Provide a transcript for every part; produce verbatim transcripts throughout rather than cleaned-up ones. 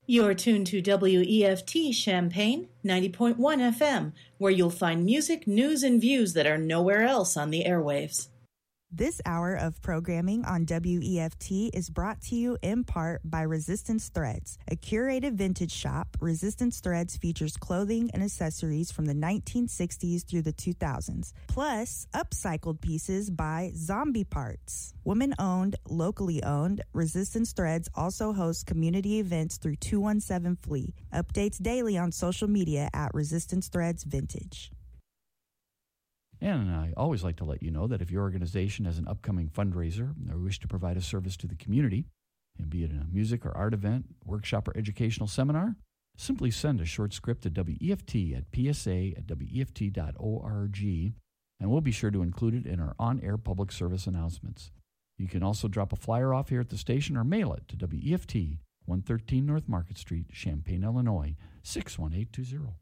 You're tuned to W E F T Champaign, ninety point one F M, where you'll find music, news, and views that are nowhere else on the airwaves. This hour of programming on W E F T is brought to you in part by Resistance Threads. A curated vintage shop, Resistance Threads features clothing and accessories from the nineteen sixties through the two thousands, plus upcycled pieces by Zombie Parts. Women-owned, locally owned, Resistance Threads also hosts community events through two one seven Flea. Updates daily on social media at Resistance Threads Vintage. And I always like to let you know that if your organization has an upcoming fundraiser or wish to provide a service to the community, and be it a music or art event, workshop, or educational seminar, simply send a short script to W E F T at P S A at W E F T dot org, and we'll be sure to include it in our on-air public service announcements. You can also drop a flyer off here at the station or mail it to W E F T, one thirteen North Market Street, Champaign, Illinois, six one eight two zero.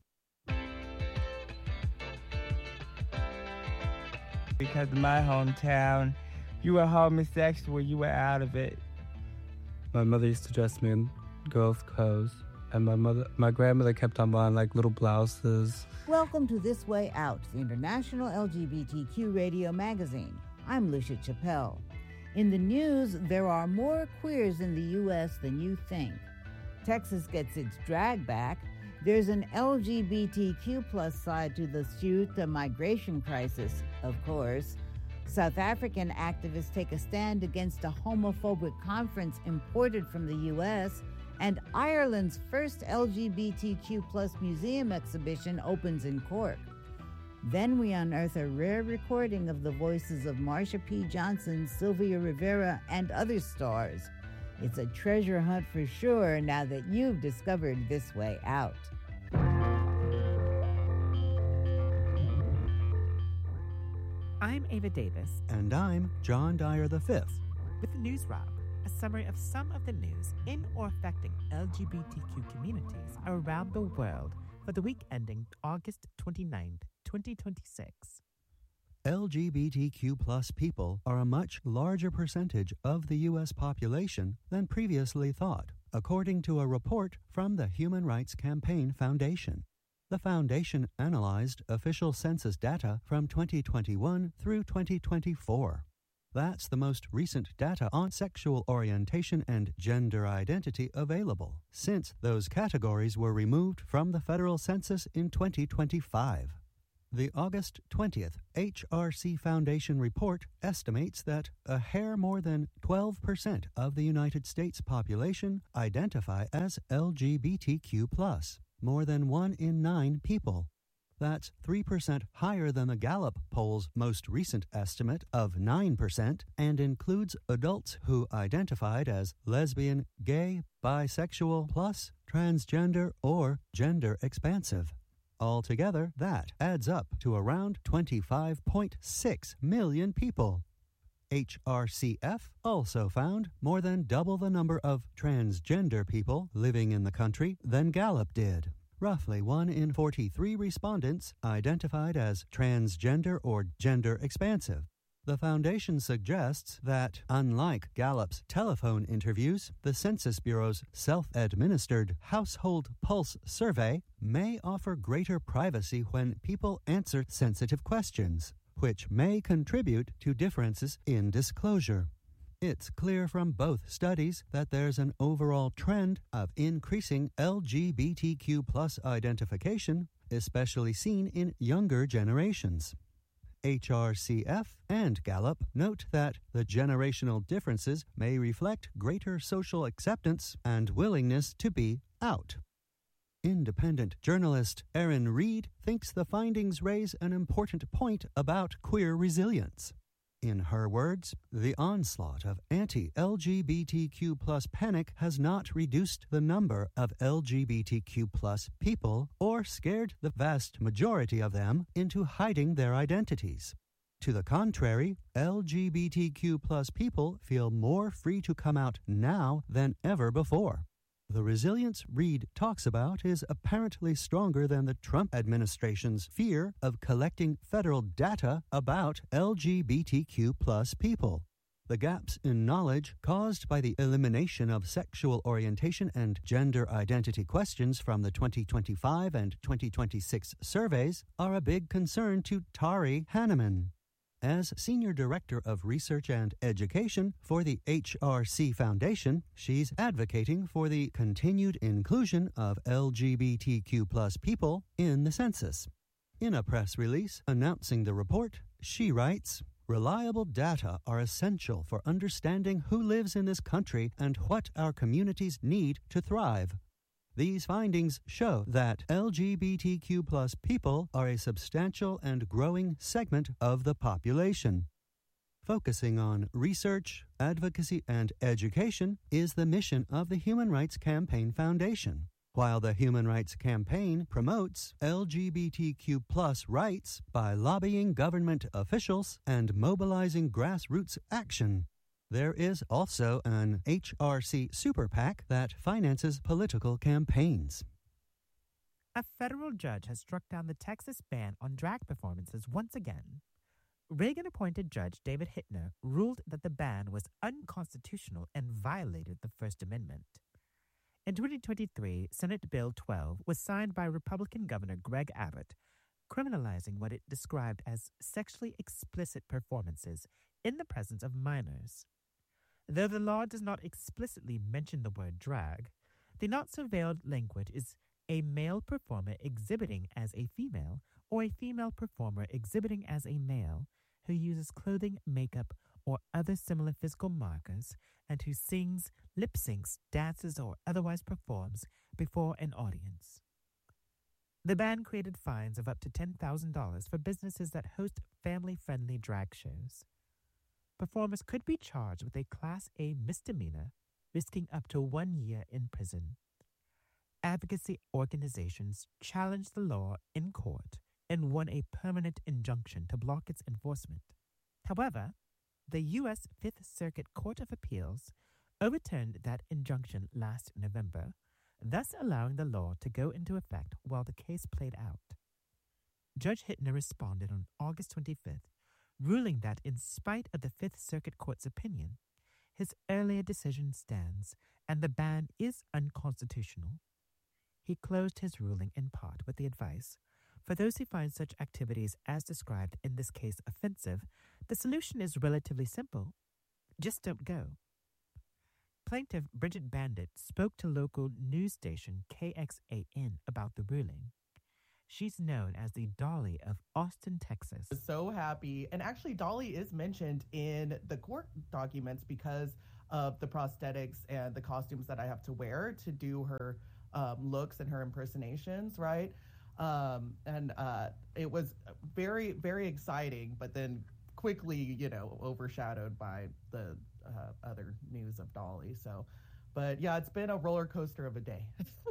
Because in my hometown, you were homosexual, you were out of it. My mother used to dress me in girls' clothes, and my mother, my grandmother kept on buying like little blouses. Welcome to This Way Out, the International L G B T Q radio magazine. I'm Lucia Chappelle. In the news, there are more queers in the U S than you think. Texas gets its drag back. There's an L G B T Q plus side to the Ceuta migration crisis, of course. South African activists take a stand against a homophobic conference imported from the U S, and Ireland's first L G B T Q plus museum exhibition opens in Cork. Then we unearth a rare recording of the voices of Marsha P. Johnson, Sylvia Rivera, and other stars. It's a treasure hunt for sure now that you've discovered This Way Out. I'm Ava Davis. And I'm John Dyer the fifth. With the News Wrap, a summary of some of the news in or affecting L G B T Q communities around the world for the week ending August twenty-ninth, twenty twenty-six. L G B T Q plus people are a much larger percentage of the U S population than previously thought, according to a report from the Human Rights Campaign Foundation. The foundation analyzed official census data from twenty twenty-one through twenty twenty-four. That's the most recent data on sexual orientation and gender identity available, since those categories were removed from the federal census in twenty twenty-five. The August twentieth H R C Foundation report estimates that a hair more than twelve percent of the United States population identify as L G B T Q plus, more than one in nine people. That's three percent higher than the Gallup poll's most recent estimate of nine percent, and includes adults who identified as lesbian, gay, bisexual, plus transgender, or gender expansive. Altogether, that adds up to around twenty-five point six million people. H R C F also found more than double the number of transgender people living in the country than Gallup did. Roughly one in forty-three respondents identified as transgender or gender expansive. The foundation suggests that, unlike Gallup's telephone interviews, the Census Bureau's self-administered Household Pulse survey may offer greater privacy when people answer sensitive questions, which may contribute to differences in disclosure. It's clear from both studies that there's an overall trend of increasing L G B T Q plus identification, especially seen in younger generations. H R C F and Gallup note that the generational differences may reflect greater social acceptance and willingness to be out. Independent journalist Erin Reed thinks the findings raise an important point about queer resilience. In her words, the onslaught of anti-L G B T Q plus panic has not reduced the number of L G B T Q plus people or scared the vast majority of them into hiding their identities. To the contrary, L G B T Q plus people feel more free to come out now than ever before. The resilience Reed talks about is apparently stronger than the Trump administration's fear of collecting federal data about L G B T Q plus people. The gaps in knowledge caused by the elimination of sexual orientation and gender identity questions from the twenty twenty-five and twenty twenty-six surveys are a big concern to Tari Hanneman. As Senior Director of Research and Education for the H R C Foundation, she's advocating for the continued inclusion of L G B T Q plus people in the census. In a press release announcing the report, she writes, "Reliable data are essential for understanding who lives in this country and what our communities need to thrive. These findings show that L G B T Q plus people are a substantial and growing segment of the population. Focusing on research, advocacy, and education is the mission of the Human Rights Campaign Foundation. While the Human Rights Campaign promotes L G B T Q plus rights by lobbying government officials and mobilizing grassroots action, there is also an H R C super PAC that finances political campaigns." A federal judge has struck down the Texas ban on drag performances once again. Reagan-appointed Judge David Hittner ruled that the ban was unconstitutional and violated the First Amendment. In twenty twenty-three, Senate Bill twelve was signed by Republican Governor Greg Abbott, criminalizing what it described as sexually explicit performances in the presence of minors. Though the law does not explicitly mention the word drag, the not-so-veiled language is a male performer exhibiting as a female or a female performer exhibiting as a male who uses clothing, makeup, or other similar physical markers, and who sings, lip-syncs, dances, or otherwise performs before an audience. The ban created fines of up to ten thousand dollars for businesses that host family-friendly drag shows. Performers could be charged with a Class A misdemeanor, risking up to one year in prison. Advocacy organizations challenged the law in court and won a permanent injunction to block its enforcement. However, the U S Fifth Circuit Court of Appeals overturned that injunction last November, thus allowing the law to go into effect while the case played out. Judge Hittner responded on August twenty-fifth, ruling that in spite of the Fifth Circuit Court's opinion, his earlier decision stands and the ban is unconstitutional. He closed his ruling in part with the advice, for those who find such activities as described in this case offensive, the solution is relatively simple. Just don't go. Plaintiff Bridget Bandit spoke to local news station K X A N about the ruling. She's known as the Dolly of Austin, Texas. So happy. And actually, Dolly is mentioned in the court documents because of the prosthetics and the costumes that I have to wear to do her um, looks and her impersonations, right? Um, and uh, it was very, very exciting, but then quickly, you know, overshadowed by the uh, other news of Dolly. So, but yeah, it's been a roller coaster of a day.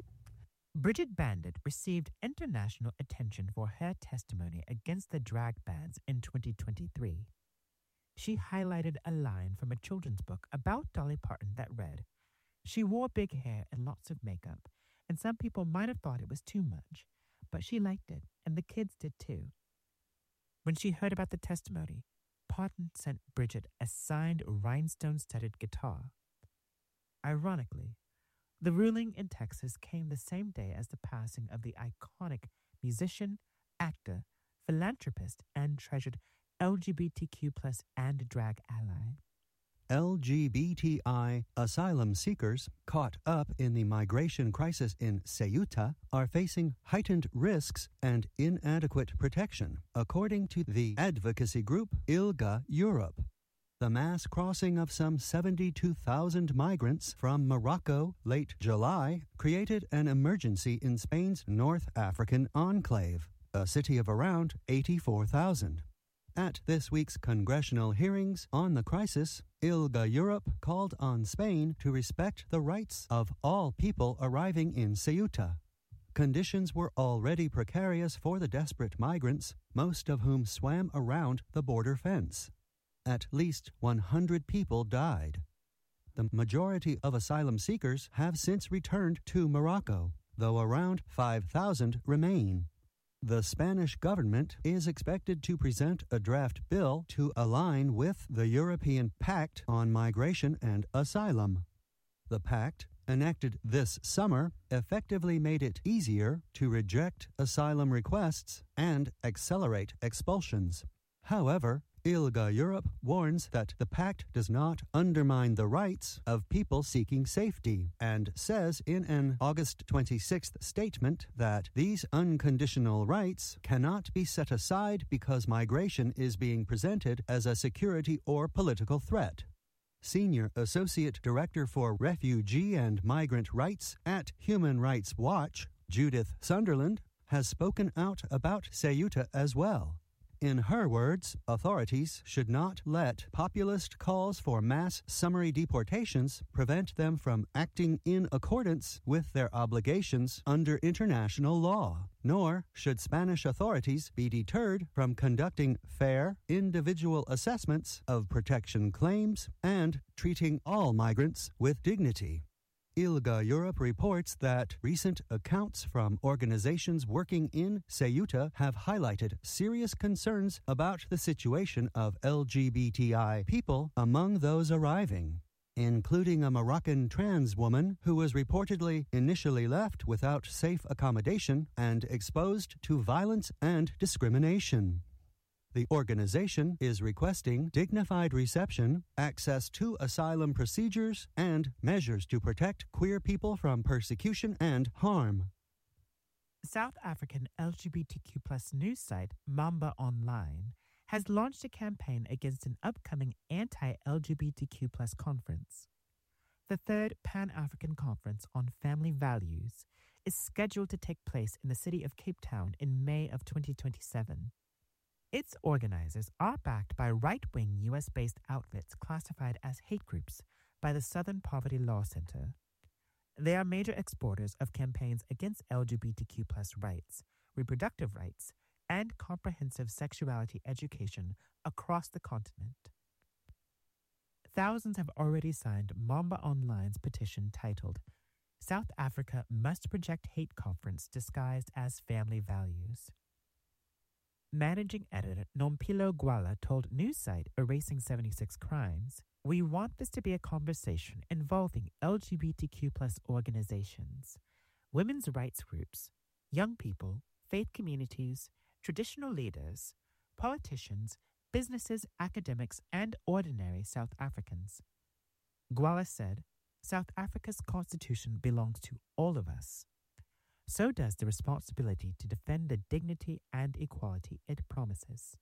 Bridget Bandit received international attention for her testimony against the drag bans in twenty twenty-three. She highlighted a line from a children's book about Dolly Parton that read, "She wore big hair and lots of makeup, and some people might have thought it was too much, but she liked it, and the kids did too." When she heard about the testimony, Parton sent Bridget a signed rhinestone-studded guitar. Ironically, the ruling in Texas came the same day as the passing of the iconic musician, actor, philanthropist, and treasured L G B T Q plus and drag ally. L G B T I asylum seekers caught up in the migration crisis in Ceuta are facing heightened risks and inadequate protection, according to the advocacy group ILGA Europe. The mass crossing of some seventy-two thousand migrants from Morocco late July created an emergency in Spain's North African enclave, a city of around eighty-four thousand. At this week's congressional hearings on the crisis, ILGA Europe called on Spain to respect the rights of all people arriving in Ceuta. Conditions were already precarious for the desperate migrants, most of whom swam around the border fence. At least one hundred people died. The majority of asylum seekers have since returned to Morocco, though around five thousand remain. the Spanish government is expected to present a draft bill to align with the European Pact on Migration and Asylum. The pact, enacted this summer, effectively made it easier to reject asylum requests and accelerate expulsions. However, ILGA Europe warns that the pact does not undermine the rights of people seeking safety and says in an August twenty-sixth statement that these unconditional rights cannot be set aside because migration is being presented as a security or political threat. Senior Associate Director for Refugee and Migrant Rights at Human Rights Watch, Judith Sunderland, has spoken out about Ceuta as well. In her words, authorities should not let populist calls for mass summary deportations prevent them from acting in accordance with their obligations under international law, nor should Spanish authorities be deterred from conducting fair, individual assessments of protection claims and treating all migrants with dignity. ILGA Europe reports that recent accounts from organizations working in Ceuta have highlighted serious concerns about the situation of L G B T I people among those arriving, including a Moroccan trans woman who was reportedly initially left without safe accommodation and exposed to violence and discrimination. The organization is requesting dignified reception, access to asylum procedures, and measures to protect queer people from persecution and harm. South African L G B T Q plus news site Mamba Online has launched a campaign against an upcoming anti-L G B T Q plus conference. The third Pan-African Conference on Family Values is scheduled to take place in the city of Cape Town in May of twenty twenty-seven. Its organizers are backed by right-wing U S-based outlets classified as hate groups by the Southern Poverty Law Center. They are major exporters of campaigns against L G B T Q plus rights, reproductive rights, and comprehensive sexuality education across the continent. Thousands have already signed Mamba Online's petition titled, "South Africa Must Project Hate Conference Disguised as Family Values." Managing editor Nompilo Gwala told news site Erasing seventy-six Crimes, "We want this to be a conversation involving L G B T Q plus organizations, women's rights groups, young people, faith communities, traditional leaders, politicians, businesses, academics, and ordinary South Africans." Gwala said, "South Africa's constitution belongs to all of us. So does the responsibility to defend the dignity and equality it promises."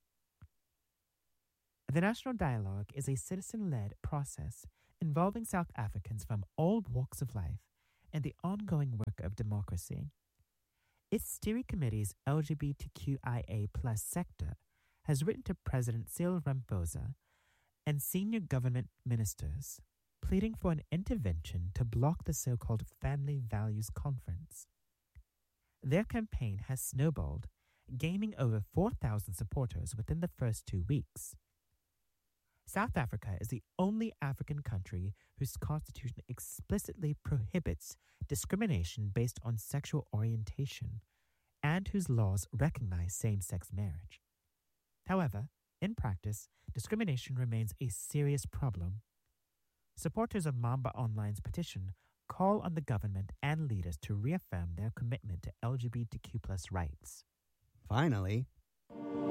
The National Dialogue is a citizen-led process involving South Africans from all walks of life in the ongoing work of democracy. Its steering committee's L G B T Q I A plus sector has written to President Cyril Ramaphosa and senior government ministers, pleading for an intervention to block the so-called Family Values Conference. Their campaign has snowballed, gaining over four thousand supporters within the first two weeks. South Africa is the only African country whose constitution explicitly prohibits discrimination based on sexual orientation and whose laws recognize same-sex marriage. However, in practice, discrimination remains a serious problem. Supporters of Mamba Online's petition call on the government and leaders to reaffirm their commitment to L G B T Q plus rights. Finally,